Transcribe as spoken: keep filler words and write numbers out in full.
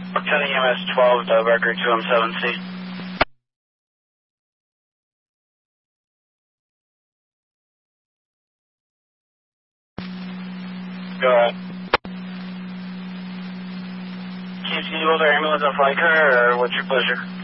ten E M S twelve, the record two M seven C. Go ahead. Can you see both our ambulance and flight car, or what's your pleasure?